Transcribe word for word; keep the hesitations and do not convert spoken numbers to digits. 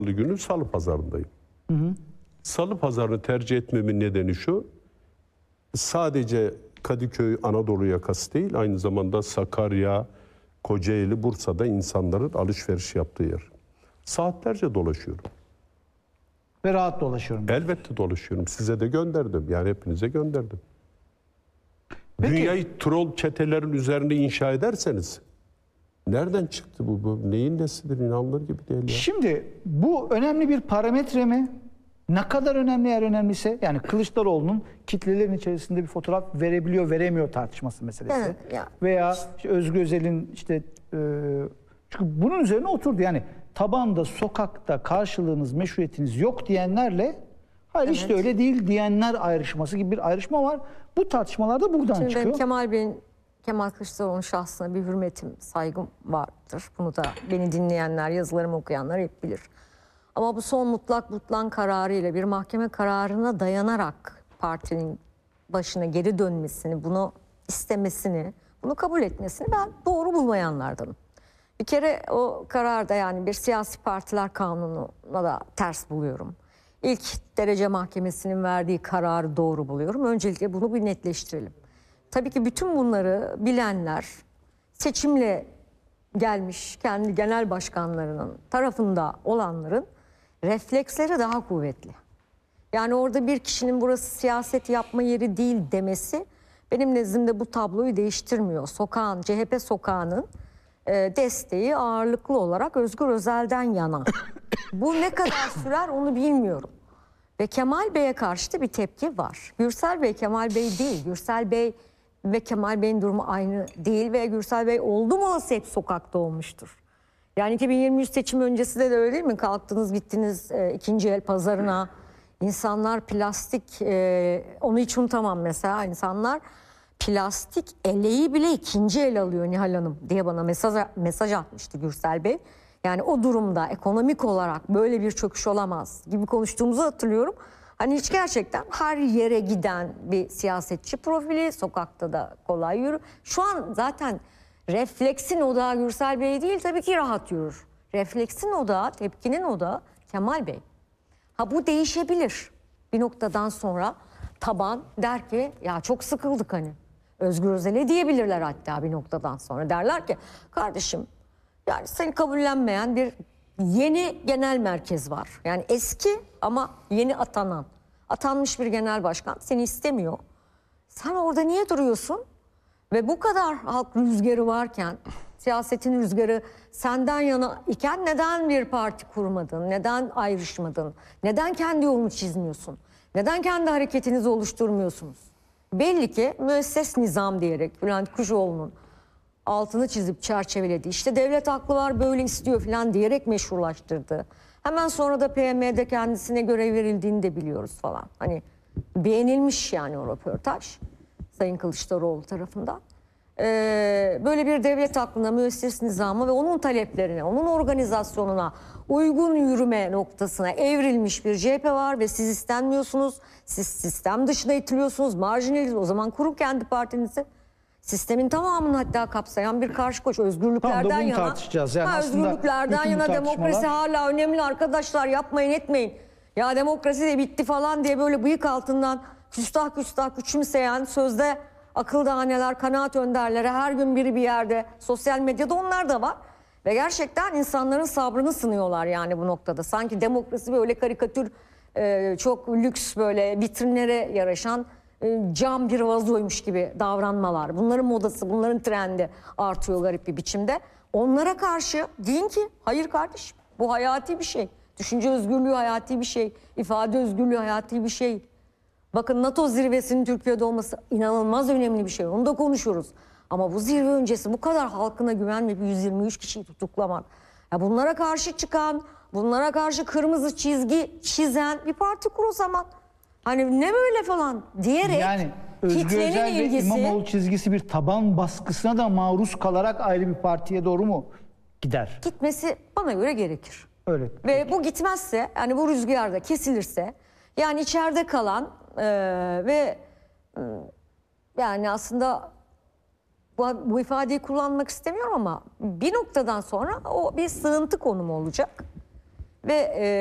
günü Salı Pazarı'ndayım. Hı hı. Salı Pazarı'nı tercih etmemin nedeni şu: sadece Kadıköy Anadolu yakası değil, aynı zamanda Sakarya, Kocaeli, Bursa'da insanların alışveriş yaptığı yer. Saatlerce dolaşıyorum. Ve rahat dolaşıyorum. Elbette dolaşıyorum. Size de gönderdim. Yani hepinize gönderdim. Peki. Dünyayı troll çetelerin üzerine inşa ederseniz nereden çıktı bu? bu neyin nesidir? İnanılır gibi değil ya. Şimdi bu önemli bir parametre mi? Ne kadar önemli, eğer önemliyse, yani Kılıçdaroğlu'nun kitlelerin içerisinde bir fotoğraf verebiliyor veremiyor tartışması meselesi. Evet, ya. Veya işte Özgür Özel'in işte e, çünkü bunun üzerine oturdu. Yani tabanda, sokakta karşılığınız, meşruiyetiniz yok diyenlerle hayır Evet. işte öyle değil diyenler ayrışması gibi bir ayrışma var. Bu tartışmalar da buradan Şimdi çıkıyor. benim Kemal Bey'in, Kemal Kılıçdaroğlu'nun şahsına bir hürmetim, saygım vardır. Bunu da beni dinleyenler, yazılarımı okuyanlar hep bilir. Ama bu son mutlak butlan kararıyla bir mahkeme kararına dayanarak partinin başına geri dönmesini, bunu istemesini, bunu kabul etmesini ben doğru bulmayanlardanım. Bir kere o kararda, yani bir siyasi partiler kanununa da ters buluyorum. İlk derece mahkemesinin verdiği kararı doğru buluyorum. Öncelikle bunu bir netleştirelim. Tabii ki bütün bunları bilenler, seçimle gelmiş kendi genel başkanlarının tarafında olanların refleksleri daha kuvvetli. Yani orada bir kişinin burası siyaset yapma yeri değil demesi benim nezdimde bu tabloyu değiştirmiyor. Sokağın, C H P sokağının e, desteği ağırlıklı olarak Özgür Özel'den yana. Bu ne kadar sürer onu bilmiyorum. Ve Kemal Bey'e karşı da bir tepki var. Gürsel Bey Kemal Bey değil. Gürsel Bey ve Kemal Bey'in durumu aynı değil ve Gürsel Bey oldu mu olası hep sokakta olmuştur. Yani iki bin yirmi üç seçim öncesi de, de öyle değil mi? Kalktınız gittiniz e, ikinci el pazarına. İnsanlar plastik, e, onu hiç unutamam mesela, insanlar plastik eleği bile ikinci el alıyor Nihal Hanım diye bana mesaj, mesaj atmıştı Gürsel Bey. Yani o durumda ekonomik olarak böyle bir çöküş olamaz gibi konuştuğumuzu hatırlıyorum. Hani hiç gerçekten her yere giden bir siyasetçi profili, sokakta da kolay yürü. Şu an zaten refleksin odağı Gürsel Bey değil, tabii ki rahat yürür. Refleksin odağı, tepkinin odağı Kemal Bey. Ha bu değişebilir. Bir noktadan sonra taban der ki ya çok sıkıldık hani. Özgür Özel'e diyebilirler hatta bir noktadan sonra. Derler ki kardeşim, yani seni kabullenmeyen bir yeni genel merkez var. Yani eski ama yeni atanan. Atanmış bir genel başkan seni istemiyor. Sen orada niye duruyorsun? Ve bu kadar halk rüzgarı varken, siyasetin rüzgarı senden yana iken neden bir parti kurmadın? Neden ayrışmadın? Neden kendi yolunu çizmiyorsun? Neden kendi hareketinizi oluşturmuyorsunuz? Belli ki müesses nizam diyerek Bülent Kuşoğlu'nun altını çizip çerçeveledi. İşte devlet aklı var, böyle istiyor falan diyerek meşrulaştırdı. Hemen sonra da P M D'de kendisine görev verildiğini de biliyoruz falan. Hani beğenilmiş yani o röportaj Sayın Kılıçdaroğlu tarafından. Ee, böyle bir devlet aklına, müesses nizamı ve onun taleplerine, onun organizasyonuna uygun yürüme noktasına evrilmiş bir C H P var ve siz istenmiyorsunuz. Siz sistem dışına itiliyorsunuz, marjinaliz. O zaman kurun kendi partinizi. Sistemin tamamını hatta kapsayan bir karşı koş, özgürlüklerden Tam da bunu yana. tartışacağız. Yani ha, aslında özgürlüklerden bütün bu yana demokrasi tartışmalar- hala önemli arkadaşlar, yapmayın etmeyin. Ya demokrasi de bitti falan diye böyle bıyık altından küstah küstah küçümseyen, sözde akıl dahaneler, kanaat önderleri, her gün biri bir yerde, sosyal medyada onlar da var. Ve gerçekten insanların sabrını sınıyorlar yani bu noktada. Sanki demokrasi böyle karikatür, e, çok lüks, böyle vitrinlere yaraşan e, cam bir vazoymuş gibi davranmalar. Bunların modası, bunların trendi artıyor garip bir biçimde. Onlara karşı deyin ki hayır kardeşim, bu hayati bir şey. Düşünce özgürlüğü hayati bir şey. İfade özgürlüğü hayati bir şey. Bakın NATO zirvesinin Türkiye'de olması inanılmaz önemli bir şey. Onu da konuşuruz. Ama bu zirve öncesi bu kadar halkına güvenmeyip yüz yirmi üç kişiyi tutuklamak. Ya bunlara karşı çıkan, bunlara karşı kırmızı çizgi çizen bir parti kur o zaman. Hani ne böyle falan diyerek Yani Özgür kitlenin Özel ve ilgisi... İmamoğlu çizgisi bir taban baskısına da maruz kalarak ayrı bir partiye doğru mu gider? Gitmesi bana göre gerekir. Öyle. Ve bu gitmezse, yani bu rüzgarda kesilirse, yani içeride kalan e, ve e, yani aslında bu, bu ifadeyi kullanmak istemiyorum ama bir noktadan sonra o bir sığıntı konumu olacak. Ve e,